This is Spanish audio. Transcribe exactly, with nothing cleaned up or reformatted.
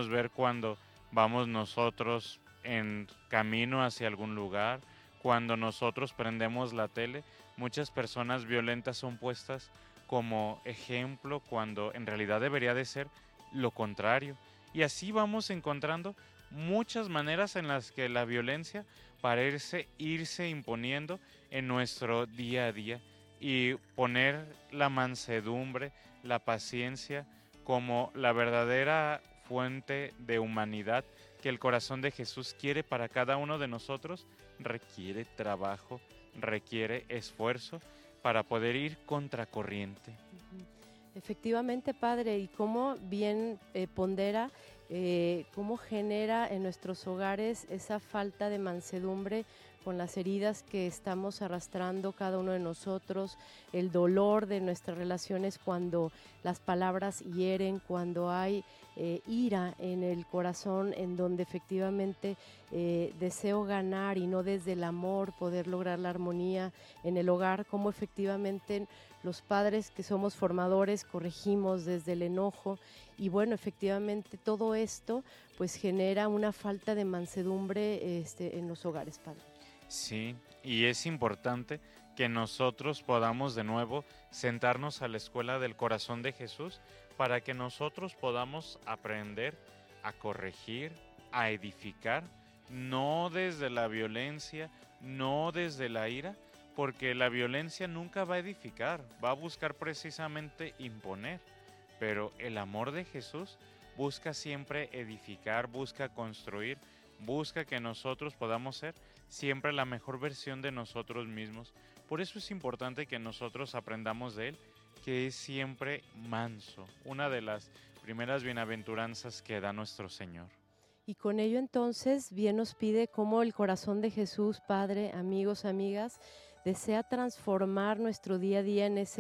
podemos ver cuando vamos nosotros en camino hacia algún lugar, cuando nosotros prendemos la tele, muchas personas violentas son puestas como ejemplo cuando en realidad debería de ser lo contrario. Y así vamos encontrando muchas maneras en las que la violencia parece irse imponiendo en nuestro día a día y poner la mansedumbre, la paciencia como la verdadera fuente de humanidad que el corazón de Jesús quiere para cada uno de nosotros, requiere trabajo, requiere esfuerzo para poder ir contracorriente. Ujú. Efectivamente, padre, y cómo bien eh, pondera, eh, cómo genera en nuestros hogares esa falta de mansedumbre con las heridas que estamos arrastrando cada uno de nosotros, el dolor de nuestras relaciones cuando las palabras hieren, cuando hay eh, ira en el corazón, en donde efectivamente eh, deseo ganar y no desde el amor poder lograr la armonía en el hogar, cómo efectivamente los padres que somos formadores corregimos desde el enojo y bueno, efectivamente todo esto pues genera una falta de mansedumbre este, en los hogares, padre. Sí, y es importante que nosotros podamos de nuevo sentarnos a la escuela del corazón de Jesús para que nosotros podamos aprender a corregir, a edificar, no desde la violencia, no desde la ira, porque la violencia nunca va a edificar, va a buscar precisamente imponer, pero el amor de Jesús busca siempre edificar, busca construir, busca que nosotros podamos ser siempre la mejor versión de nosotros mismos. Por eso es importante que nosotros aprendamos de Él, que es siempre manso, una de las primeras bienaventuranzas que da nuestro Señor. Y con ello entonces bien nos pide cómo el corazón de Jesús, Padre, amigos, amigas, desea transformar nuestro día a día en ese